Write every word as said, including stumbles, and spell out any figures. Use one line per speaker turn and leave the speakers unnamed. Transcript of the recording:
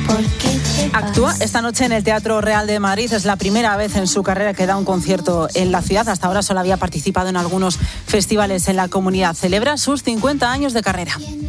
Actúa esta noche en el Teatro Real de Madrid. Es la primera vez en su carrera que da un concierto en la ciudad. Hasta ahora solo había participado en algunos festivales en la comunidad. Celebra sus cincuenta años de carrera.